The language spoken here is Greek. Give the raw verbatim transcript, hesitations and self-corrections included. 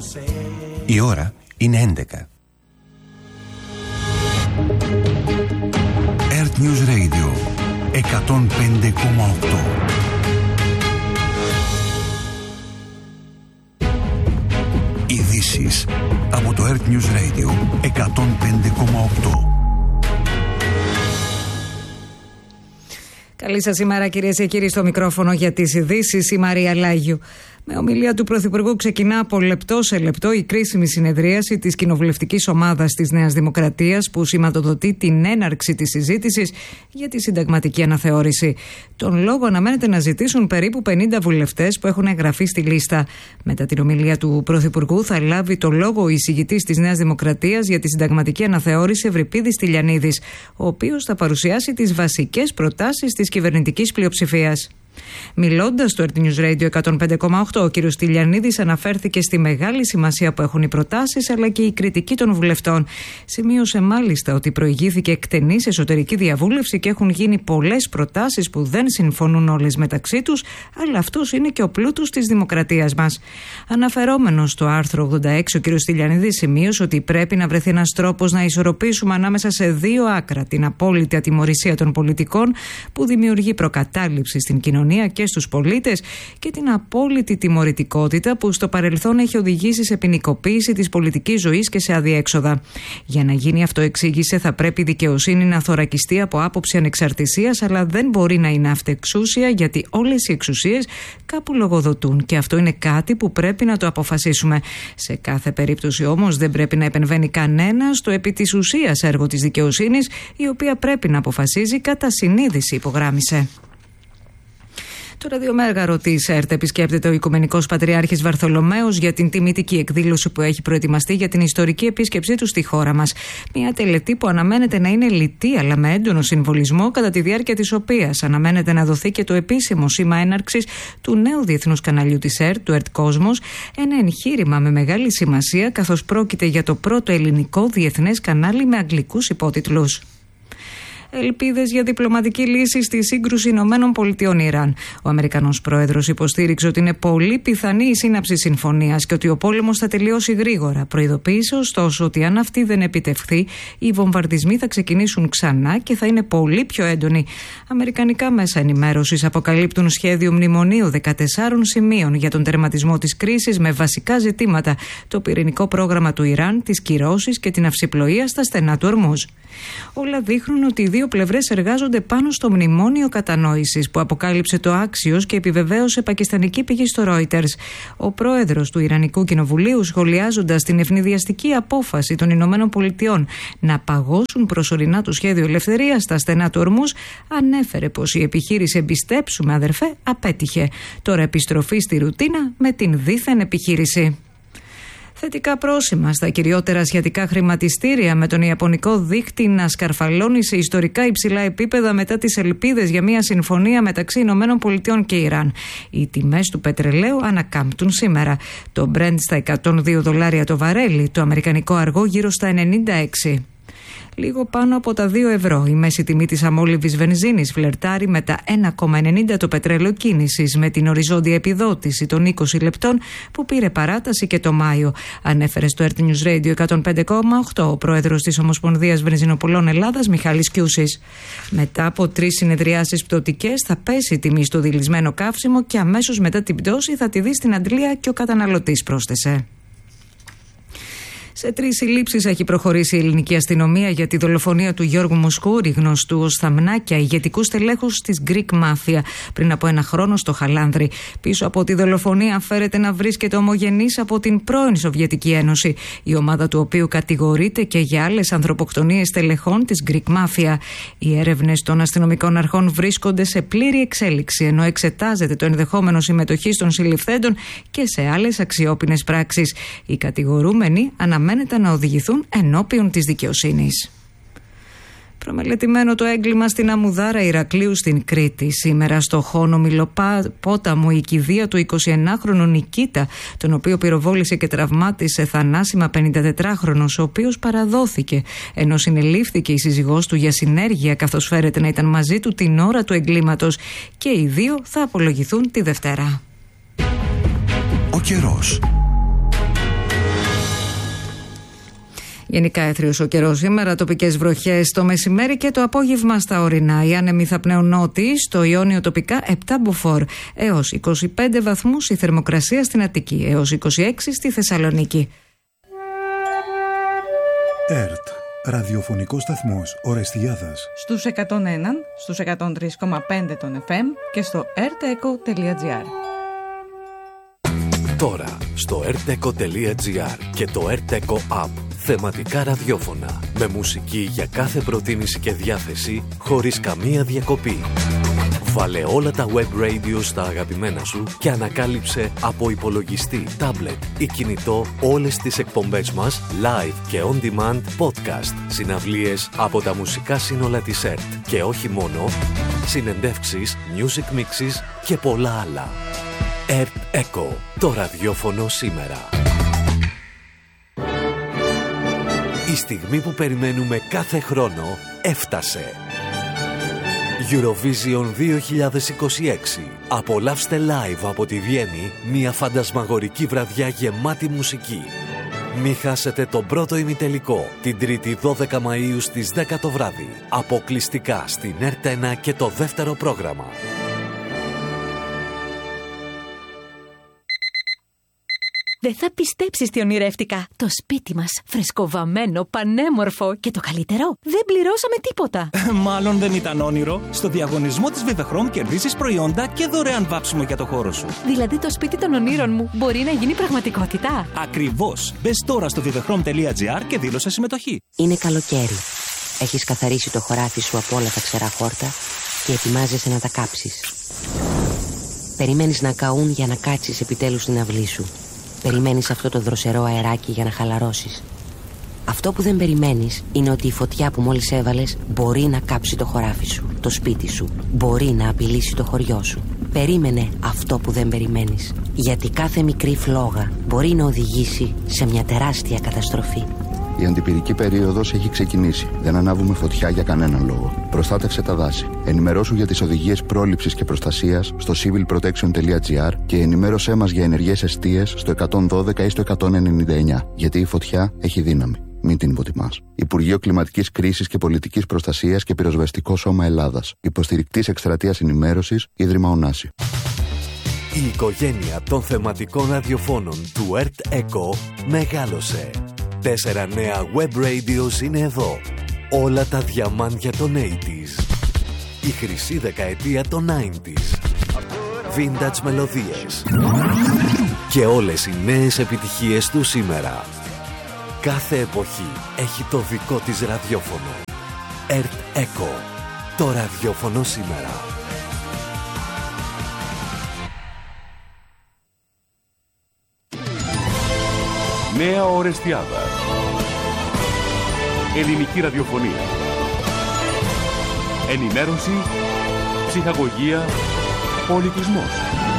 Η ώρα είναι έντεκα. Earth News Radio εκατόν πέντε κόμμα οκτώ. Ειδήσεις από το Earth News Radio εκατόν πέντε κόμμα οκτώ. Καλή σας ημέρα, κυρίες και κύριοι, στο μικρόφωνο για τις ειδήσεις η Μαρία Λάγιου. Με ομιλία του Πρωθυπουργού ξεκινά από λεπτό σε λεπτό η κρίσιμη συνεδρίαση της κοινοβουλευτικής ομάδας της Νέας Δημοκρατίας που σηματοδοτεί την έναρξη της συζήτησης για τη συνταγματική αναθεώρηση. Τον λόγο αναμένεται να ζητήσουν περίπου πενήντα βουλευτές που έχουν εγγραφεί στη λίστα. Μετά την ομιλία του Πρωθυπουργού θα λάβει το λόγο ο εισηγητής της Νέας Δημοκρατίας για τη συνταγματική αναθεώρηση, Ευρυπίδης Τηλιανίδης, ο οποίος θα παρουσιάσει τις βασικές προτάσεις της κυβερνητικής πλειοψηφίας. Μιλώντας στο Earth News Radio εκατόν πέντε κόμμα οκτώ, ο κ. Τηλιανίδης αναφέρθηκε στη μεγάλη σημασία που έχουν οι προτάσεις αλλά και η κριτική των βουλευτών. Σημείωσε μάλιστα ότι προηγήθηκε εκτενής εσωτερική διαβούλευση και έχουν γίνει πολλές προτάσεις που δεν συμφωνούν όλες μεταξύ τους, αλλά αυτός είναι και ο πλούτος της δημοκρατίας μας. Αναφερόμενος στο άρθρο ογδόντα έξι, ο κ. Τηλιανίδης σημείωσε ότι πρέπει να βρεθεί ένας τρόπος να ισορροπήσουμε ανάμεσα σε δύο άκρα την απόλυτη ατιμωρησία των πολιτικών που δημιουργεί προκατάληψη στην κοινωνία και στους πολίτες και την απόλυτη τιμωρητικότητα που στο παρελθόν έχει οδηγήσει σε ποινικοποίηση της πολιτικής ζωής και σε αδιέξοδα. Για να γίνει αυτό, εξήγησε, θα πρέπει η δικαιοσύνη να θωρακιστεί από άποψη ανεξαρτησίας, αλλά δεν μπορεί να είναι αυτεξούσια, γιατί όλες οι εξουσίες κάπου λογοδοτούν και αυτό είναι κάτι που πρέπει να το αποφασίσουμε. Σε κάθε περίπτωση όμως δεν πρέπει να επεμβαίνει κανένα στο επί της ουσίας έργο της δικαιοσύνης, η οποία πρέπει να αποφασίζει κατά συνείδηση, υπογράμμισε. Το ραδιομέργαρο της ΕΡΤ επισκέπτεται ο Οικουμενικός Πατριάρχης Βαρθολομαίος για την τιμητική εκδήλωση που έχει προετοιμαστεί για την ιστορική επίσκεψή του στη χώρα μας. Μια τελετή που αναμένεται να είναι λιτή αλλά με έντονο συμβολισμό, κατά τη διάρκεια της οποίας αναμένεται να δοθεί και το επίσημο σήμα έναρξης του νέου διεθνούς καναλιού της ΕΡΤ, του ΕΡΤ Κόσμος, ένα εγχείρημα με μεγάλη σημασία καθώς πρόκειται για το πρώτο ελληνικό διεθνές κανάλι με αγγλικούς υπότιτλους. Ελπίδες για διπλωματική λύση στη σύγκρουση Ηνωμένων Πολιτειών Ιράν. Ο Αμερικανός πρόεδρος υποστήριξε ότι είναι πολύ πιθανή η σύναψη συμφωνίας και ότι ο πόλεμος θα τελειώσει γρήγορα. Προειδοποίησε ωστόσο ότι αν αυτή δεν επιτευχθεί, οι βομβαρδισμοί θα ξεκινήσουν ξανά και θα είναι πολύ πιο έντονοι. Αμερικανικά μέσα ενημέρωσης αποκαλύπτουν σχέδιο μνημονίου δεκατεσσάρων σημείων για τον τερματισμό της κρίσης με βασικά ζητήματα: το πυρηνικό πρόγραμμα του Ιράν, τις κυρώσεις και την αυσιπλοεία στα στενά του Ορμούζ. Όλα δείχνουν ότι οι δύο πλευρές εργάζονται πάνω στο μνημόνιο κατανόησης που αποκάλυψε το Άξιος και επιβεβαίωσε πακιστανική πηγή στο Reuters. Ο πρόεδρος του Ιρανικού Κοινοβουλίου, σχολιάζοντας την ευνηδιαστική απόφαση των Ηνωμένων Πολιτειών να παγώσουν προσωρινά το σχέδιο ελευθερίας στα στενά του Ορμούζ, ανέφερε πως η επιχείρηση «Εμπιστέψουμε, αδερφέ» απέτυχε. Τώρα επιστροφή στη ρουτίνα με την δίθεν επιχείρηση. Θετικά πρόσημα στα κυριότερα ασιατικά χρηματιστήρια, με τον ιαπωνικό δείκτη να σκαρφαλώνει σε ιστορικά υψηλά επίπεδα μετά τις ελπίδες για μια συμφωνία μεταξύ Ηνωμένων Πολιτειών και Ιράν. Οι τιμές του πετρελαίου ανακάμπτουν σήμερα. Το Brent στα εκατόν δύο δολάρια το βαρέλι, το αμερικανικό αργό γύρω στα ενενήντα έξι. Λίγο πάνω από τα δύο ευρώ. Η μέση τιμή της αμόλυβης βενζίνης φλερτάρει με τα ένα κόμμα ενενήντα το πετρέλαιο κίνησης, με την οριζόντια επιδότηση των είκοσι λεπτών που πήρε παράταση και το Μάιο. Ανέφερε στο Earth News Radio εκατόν πέντε κόμμα οκτώ ο πρόεδρος της Ομοσπονδίας Βενζινοπολών Ελλάδας, Μιχάλης Κιούσης. Μετά από τρεις συνεδριάσεις πτωτικές θα πέσει η τιμή στο δειλισμένο καύσιμο και αμέσως μετά την πτώση θα τη δει στην αντλία και ο καταναλωτής, πρόσθεσε. Σε τρεις συλλήψεις έχει προχωρήσει η ελληνική αστυνομία για τη δολοφονία του Γιώργου Μοσχούρη, γνωστού ως Θαμνάκια, ηγετικού στελέχους της Greek Mafia, πριν από ένα χρόνο στο Χαλάνδρι. Πίσω από τη δολοφονία φέρεται να βρίσκεται ομογενής από την πρώην Σοβιετική Ένωση, η ομάδα του οποίου κατηγορείται και για άλλες ανθρωποκτονίες στελεχών της Greek Mafia. Οι έρευνες των αστυνομικών αρχών βρίσκονται σε πλήρη εξέλιξη, ενώ εξετάζεται το ενδεχόμενο συμμετοχής των συλληφθέντων και σε άλλες αξιόπινες πράξεις. Οι κατηγορούμενοι αναμένονται μένεται να οδηγηθούν ενώπιον της δικαιοσύνης. Προμελετημένο το έγκλημα στην Αμμουδάρα Ηρακλείου στην Κρήτη. Σήμερα στο Χόνο Μιλοπόταμο η κηδεία του εικοσιενάχρονου Νικήτα, τον οποίο πυροβόλησε και τραυμάτισε θανάσιμα πενηντατετράχρονος, ο οποίος παραδόθηκε, ενώ συνελήφθηκε η σύζυγός του για συνέργεια, καθώς φέρεται να ήταν μαζί του την ώρα του εγκλήματος, και οι δύο θα απολογηθούν τη Δευτέρα. Ο καιρός. Γενικά έθριος ο καιρός σήμερα, τοπικές βροχές το μεσημέρι και το απόγευμα στα ορεινά. Οι άνεμοι θα πνέουν νότιοι, στο Ιόνιο τοπικά επτά μποφόρ, έως είκοσι πέντε βαθμούς η θερμοκρασία στην Αττική, έως είκοσι έξι στη Θεσσαλονίκη. ΕΡΤ, ραδιοφωνικός σταθμός Ορεστιάδας. Στους εκατόν ένα, στους εκατόν τρία κόμμα πέντε των εφ εμ και στο ερτεκο τελεία τζι άρ. Τώρα στο ερτεκο τελεία τζι άρ και το ερτεκο App. Θεματικά ραδιόφωνα με μουσική για κάθε προτίμηση και διάθεση χωρίς καμία διακοπή. Βάλε όλα τα web radio στα αγαπημένα σου και ανακάλυψε από υπολογιστή, τάμπλετ ή κινητό όλες τις εκπομπές μας live και on demand podcast, συναυλίες από τα μουσικά σύνολα της ΕΡΤ και όχι μόνο, συνεντεύξεις, music mixes και πολλά άλλα. ΕΡΤ Echo, το ραδιόφωνο σήμερα. Η στιγμή που περιμένουμε κάθε χρόνο έφτασε. Eurovision δύο χιλιάδες είκοσι έξι. Απολαύστε live από τη Βιέννη μια φαντασμαγορική βραδιά γεμάτη μουσική. Μη χάσετε τον πρώτο ημιτελικό την Τρίτη δώδεκα Μαΐου στις δέκα το βράδυ. Αποκλειστικά στην ΕΡΤ ένα και το δεύτερο πρόγραμμα. Δεν θα πιστέψεις τι ονειρεύτηκα. Το σπίτι μας, φρεσκοβαμμένο, πανέμορφο και το καλύτερο, δεν πληρώσαμε τίποτα. Μάλλον δεν ήταν όνειρο. Στο διαγωνισμό της Vivechrome κερδίζεις προϊόντα και δωρεάν βάψιμο για το χώρο σου. Δηλαδή το σπίτι των ονείρων μου μπορεί να γίνει πραγματικότητα. Ακριβώς. Μπες τώρα στο vivechrome τελεία τζι άρ και δήλωσε συμμετοχή. Είναι καλοκαίρι. Έχεις καθαρίσει το χωράφι σου από όλα τα ξερά χόρτα και ετοιμάζεσαι να τα κάψεις. Περιμένεις να καούν για να κάτσεις επιτέλους στην αυλή σου. Περιμένεις αυτό το δροσερό αεράκι για να χαλαρώσεις. Αυτό που δεν περιμένεις είναι ότι η φωτιά που μόλις έβαλες μπορεί να κάψει το χωράφι σου, το σπίτι σου. Μπορεί να απειλήσει το χωριό σου. Περίμενε αυτό που δεν περιμένεις. Γιατί κάθε μικρή φλόγα μπορεί να οδηγήσει σε μια τεράστια καταστροφή. Η αντιπυρική περίοδος έχει ξεκινήσει. Δεν ανάβουμε φωτιά για κανέναν λόγο. Προστάτευσε τα δάση. Ενημερώσου για τις οδηγίες πρόληψης και προστασίας στο civil protection τελεία τζι άρ και ενημέρωσέ μας για ενεργές εστίες στο εκατόν δώδεκα ή στο εκατόν ενενήντα εννιά. Γιατί η φωτιά έχει δύναμη. Μην την υποτιμάς. Υπουργείο Κλιματικής Κρίσης και Πολιτικής Προστασίας και Πυροσβεστικό Σώμα Ελλάδας. Υποστηρικτής εκστρατείας ενημέρωσης, Ίδρυμα Ωνάση. Η οικογένεια των θεματικών ραδιοφώνων του ΕΡΤ Echo μεγάλωσε. Τέσσερα νέα web radios είναι εδώ. Όλα τα διαμάντια των ογδόντα. Η χρυσή δεκαετία των ενενήντα. Vintage μελωδίες. Και όλες οι νέες επιτυχίες του σήμερα. Κάθε εποχή έχει το δικό της ραδιόφωνο. ΕΡΤ Echo. Το ραδιόφωνο σήμερα. Νέα Ορεστιάδα. Ελληνική ραδιοφωνία. Ενημέρωση, ψυχαγωγία, πολιτισμός.